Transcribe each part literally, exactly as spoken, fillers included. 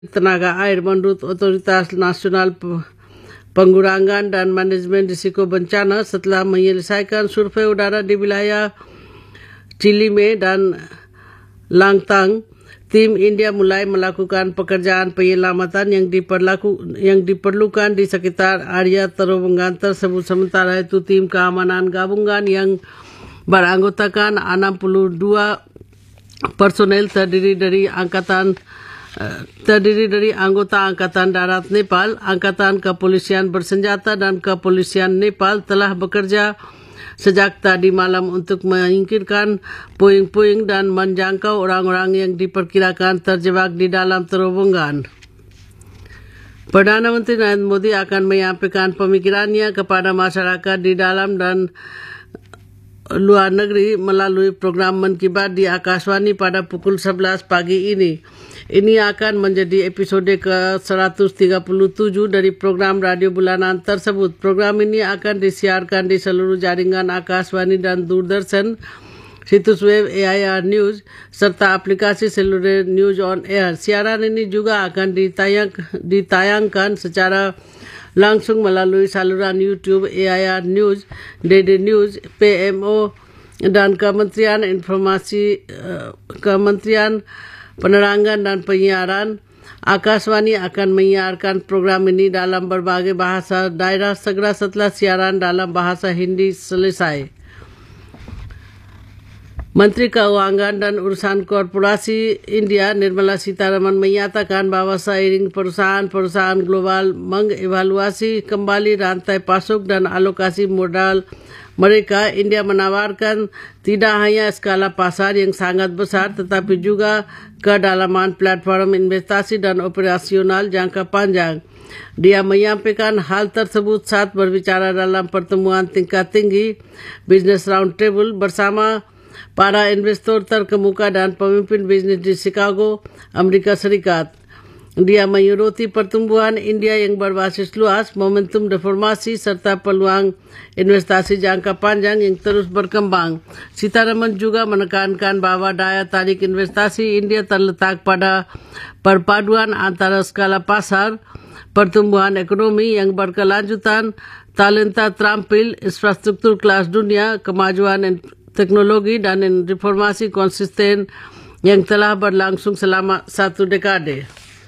Tenaga Air menurut Otoritas Nasional Pengurangan dan Manajemen Risiko Bencana setelah menyelesaikan survei udara di wilayah Chilime dan Langtang, tim India mulai melakukan pekerjaan penyelamatan yang diperlaku yang diperlukan di sekitar area terowongan tersebut. Sementara itu, tim keamanan gabungan yang beranggotakan enam puluh dua personel terdiri dari angkatan terdiri dari anggota Angkatan Darat Nepal, Angkatan Kepolisian Bersenjata dan Kepolisian Nepal telah bekerja sejak tadi malam untuk menyingkirkan puing-puing dan menjangkau orang-orang yang diperkirakan terjebak di dalam terowongan. Perdana Menteri Narendra Modi akan menyampaikan pemikirannya kepada masyarakat di dalam dan luar negeri melalui program Man Ki Baat di Akashvani pada pukul sebelas pagi ini. Ini akan menjadi episode ke seratus tiga puluh tujuh dari program radio bulanan tersebut. Program ini akan disiarkan di seluruh jaringan Akashvani dan Doordarshan, situs web A I R News, serta aplikasi seluler News on Air. Siaran ini juga akan ditayang, ditayangkan secara langsung melalui saluran YouTube A I R News, D D News, P M O, dan Kementerian Informasi, uh, Kementerian Penerangan dan Penyiaran. Akashvani akan menyiarkan program ini dalam berbagai bahasa daerah segera setelah siaran dalam bahasa Hindi selesai. Menteri Keuangan dan Urusan Korporasi India Nirmala Sitharaman menyatakan bahwa seiring perusahaan-perusahaan global mengevaluasi kembali rantai pasok dan alokasi modal mereka, India menawarkan tidak hanya skala pasar yang sangat besar tetapi juga kedalaman platform investasi dan operasional jangka panjang. Dia menyampaikan hal tersebut saat berbicara dalam pertemuan tingkat tinggi Business Roundtable bersama para investor terkemuka dan pemimpin bisnis di Chicago, Amerika Serikat. Dia menyuruti pertumbuhan India yang berbasis luas, momentum reformasi serta peluang investasi jangka panjang yang terus berkembang. Sitharaman juga menekankan bahwa daya tarik investasi India terletak pada perpaduan antara skala pasar, pertumbuhan ekonomi yang berkelanjutan, talenta terampil, infrastruktur kelas dunia, kemajuan teknologi dan reformasi konsisten yang telah berlangsung selama satu dekade.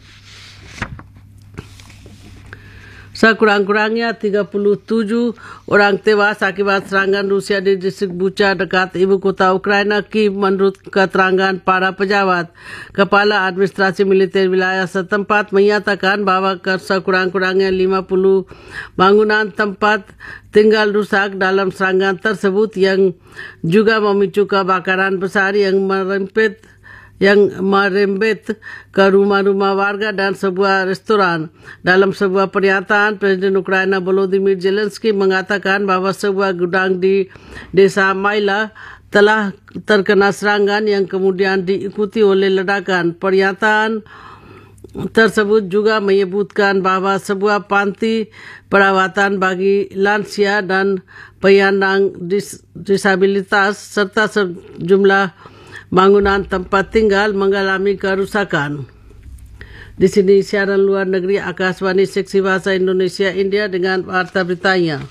Sekurang-kurangnya tiga puluh tujuh orang tewas akibat serangan Rusia di distrik Bucha dekat ibu kota Ukraina Kiev menurut keterangan para pejabat. Kepala Administrasi Militer wilayah setempat menyatakan bahwa sekurang-kurangnya lima puluh bangunan tempat tinggal rusak dalam serangan tersebut yang juga memicu kebakaran besar yang merempet yang merembet ke rumah-rumah warga dan sebuah restoran. Dalam sebuah pernyataan, Presiden Ukraina Volodymyr Zelensky mengatakan bahwa sebuah gudang di desa Maila telah terkena serangan yang kemudian diikuti oleh ledakan. Pernyataan tersebut juga menyebutkan bahwa sebuah panti perawatan bagi lansia dan penyandang dis- disabilitas serta sejumlah bangunan tempat tinggal mengalami kerusakan. Di sini siaran luar negeri Akashvani Seksi Bahasa Indonesia India dengan warta beritanya.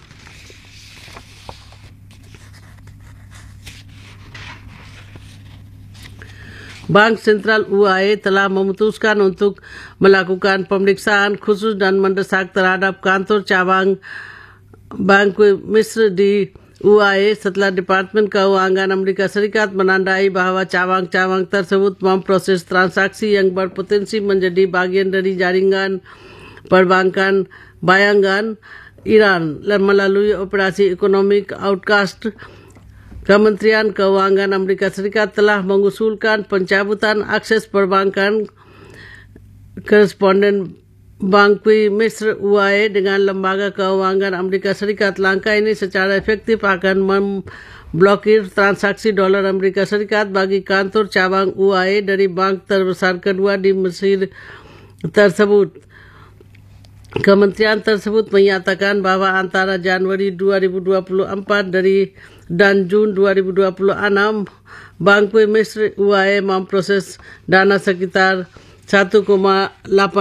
Bank Sentral U A E telah memutuskan untuk melakukan pemeriksaan khusus dan mendesak terhadap kantor cabang Bank Misr di U A E setelah Departemen Keuangan Amerika Serikat menandai bahwa cabang-cabang tersebut memproses transaksi yang berpotensi menjadi bagian dari jaringan perbankan bayangan Iran melalui operasi ekonomi Outcast. Kementerian Keuangan Amerika Serikat telah mengusulkan pencabutan akses perbankan koresponden Bank Misr U A E dengan Lembaga Keuangan Amerika Serikat. Langkah ini secara efektif akan memblokir transaksi dolar Amerika Serikat bagi kantor cabang U A E dari bank terbesar kedua di Mesir tersebut. Kementerian tersebut menyatakan bahwa antara Januari dua ribu dua puluh empat dari dan Jun dua ribu dua puluh enam, Bank Misr U A E memproses dana sekitar satu koma delapan